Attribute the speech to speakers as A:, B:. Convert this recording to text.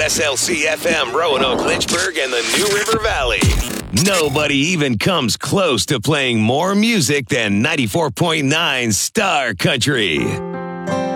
A: KSLC FM, Roanoke, Lynchburg, and the New River Valley. Nobody even comes close to playing more music than 94.9 Star Country.